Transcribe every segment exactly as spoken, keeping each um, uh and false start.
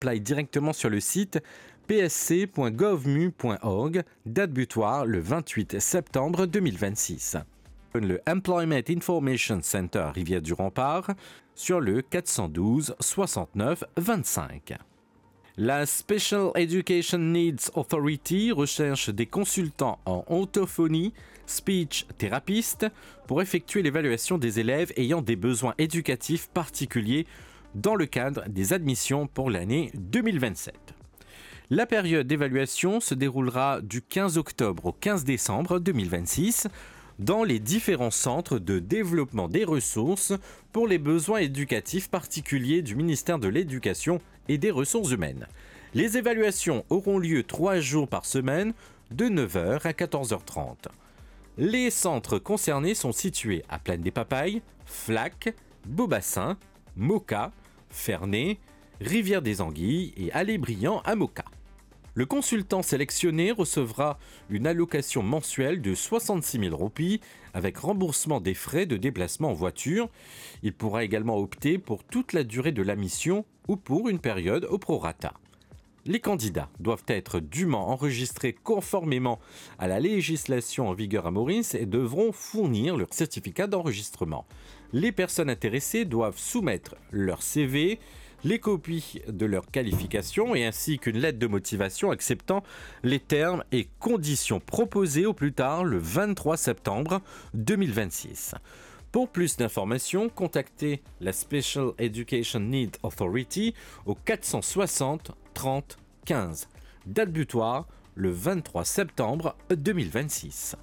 apply directement sur le site p s c point gov mu point org, date butoir le vingt-huit septembre deux mille vingt-six. Le Employment Information Center Rivière-du-Rempart sur le quatre cent douze soixante-neuf vingt-cinq. La Special Education Needs Authority recherche des consultants en orthophonie, speech thérapeute pour effectuer l'évaluation des élèves ayant des besoins éducatifs particuliers dans le cadre des admissions pour l'année deux mille vingt-sept. La période d'évaluation se déroulera du quinze octobre au quinze décembre deux mille vingt-six dans les différents centres de développement des ressources pour les besoins éducatifs particuliers du ministère de l'Éducation et des Ressources humaines. Les évaluations auront lieu trois jours par semaine, de neuf heures à quatorze heures trente. Les centres concernés sont situés à Plaine des Papayes, Flac, Beaubassin, Moka, Ferney, Rivière des Anguilles et Allée-Briand à Moka. Le consultant sélectionné recevra une allocation mensuelle de soixante-six mille roupies avec remboursement des frais de déplacement en voiture. Il pourra également opter pour toute la durée de la mission ou pour une période au prorata. Les candidats doivent être dûment enregistrés conformément à la législation en vigueur à Maurice et devront fournir leur certificat d'enregistrement. Les personnes intéressées doivent soumettre leur C V, les copies de leurs qualifications et ainsi qu'une lettre de motivation acceptant les termes et conditions proposées au plus tard le vingt-trois septembre deux mille vingt-six. Pour plus d'informations, contactez la Special Education Needs Authority au quatre cent soixante trente quinze. Date butoir le vingt-trois septembre deux mille vingt-six.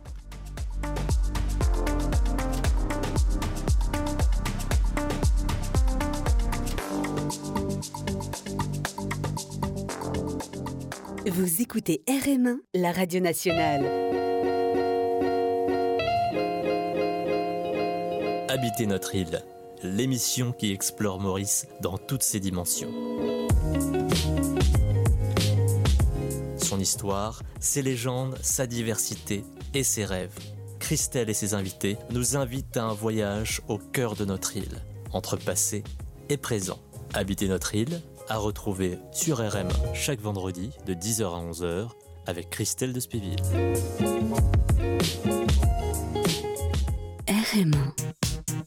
Vous écoutez R M un, la radio nationale. Habiter notre île, l'émission qui explore Maurice dans toutes ses dimensions. Son histoire, ses légendes, sa diversité et ses rêves. Christelle et ses invités nous invitent à un voyage au cœur de notre île, entre passé et présent. Habiter notre île, à retrouver sur R M un chaque vendredi de dix heures à onze heures avec Christelle de Spéville. R M un